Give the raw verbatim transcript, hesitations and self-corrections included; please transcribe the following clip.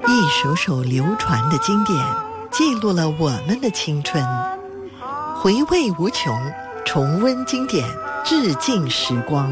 一首首流传的经典，记录了我们的青春。回味无穷，重温经典，致敬时光。